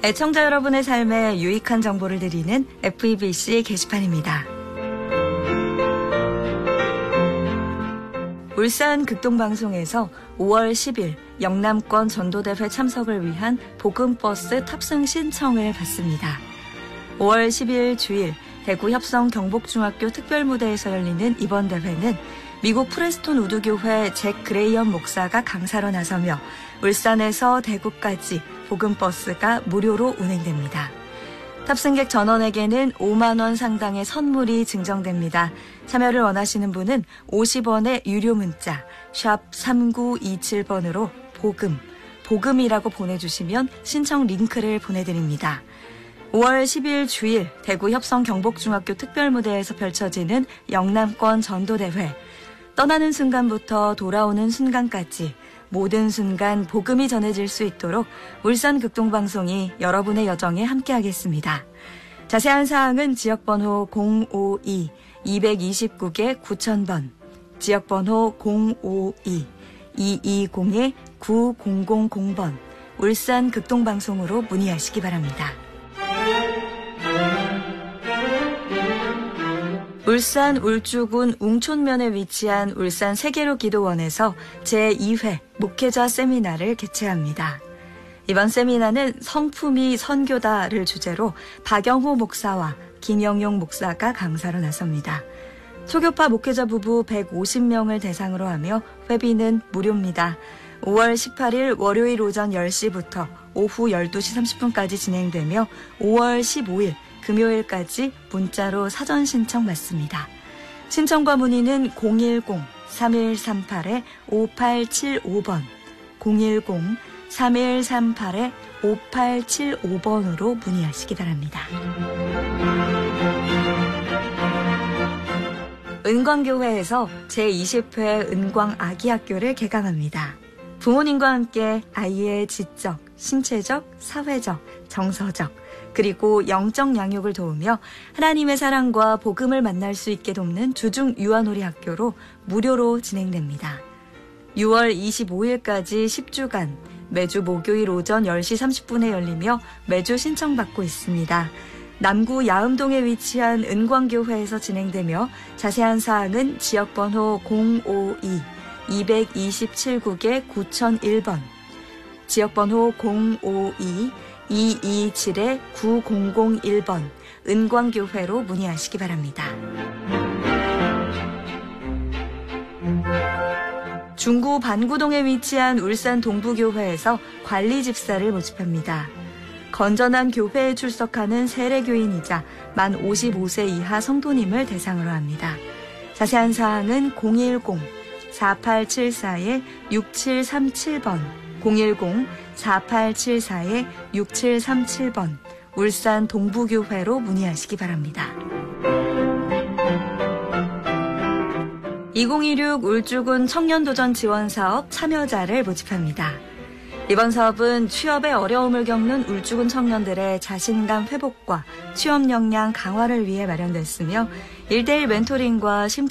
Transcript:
애청자 여러분의 삶에 유익한 정보를 드리는 FEBC 게시판입니다. 울산 극동방송에서 5월 10일 영남권 전도대회 참석을 위한 복음버스 탑승 신청을 받습니다. 5월 10일 주일 대구 협성 경복중학교 특별무대에서 열리는 이번 대회는 미국 프레스톤 우드교회 잭 그레이엄 목사가 강사로 나서며 울산에서 대구까지 복음버스가 무료로 운행됩니다. 탑승객 전원에게는 5만 원 상당의 선물이 증정됩니다. 참여를 원하시는 분은 50원의 유료 문자 샵 3927번으로 복음이라고 보내주시면 신청 링크를 보내드립니다. 5월 10일 주일 대구 협성 경복중학교 특별무대에서 펼쳐지는 영남권 전도대회. 떠나는 순간부터 돌아오는 순간까지 모든 순간 복음이 전해질 수 있도록 울산 극동방송이 여러분의 여정에 함께하겠습니다. 자세한 사항은 지역번호 052-229개 9000번, 지역번호 052-220-9000번, 울산 극동방송으로 문의하시기 바랍니다. 울산 울주군 웅촌면에 위치한 울산 세계로 기도원에서 제2회 목회자 세미나를 개최합니다. 이번 세미나는 성품이 선교다를 주제로 박영호 목사와 김영용 목사가 강사로 나섭니다. 초교파 목회자 부부 150명을 대상으로 하며 회비는 무료입니다. 5월 18일 월요일 오전 10시부터 오후 12시 30분까지 진행되며 5월 15일 금요일까지 문자로 사전 신청 받습니다. 신청과 문의는 010-3138-5875번, 010-3138-5875번으로 문의하시기 바랍니다. 은광교회에서 제20회 은광 아기학교를 개강합니다. 부모님과 함께 아이의 지적, 신체적, 사회적, 정서적, 그리고 영적 양육을 도우며 하나님의 사랑과 복음을 만날 수 있게 돕는 주중 유아놀이 학교로 무료로 진행됩니다. 6월 25일까지 10주간 매주 목요일 오전 10시 30분에 열리며 매주 신청받고 있습니다. 남구 야음동에 위치한 은광교회에서 진행되며 자세한 사항은 지역번호 052-227국의 9001번, 지역번호 052-227-9001번 은광교회로 문의하시기 바랍니다. 중구 반구동에 위치한 울산 동부교회에서 관리집사를 모집합니다. 건전한 교회에 출석하는 세례교인이자 만 55세 이하 성도님을 대상으로 합니다. 자세한 사항은 010-4874-6737번, 010-4874-6737번 울산 동부교회로 문의하시기 바랍니다. 2016 울주군 청년도전 지원사업 참여자를 모집합니다. 이번 사업은 취업에 어려움을 겪는 울주군 청년들의 자신감 회복과 취업 역량 강화를 위해 마련됐으며 1대1 멘토링과 심층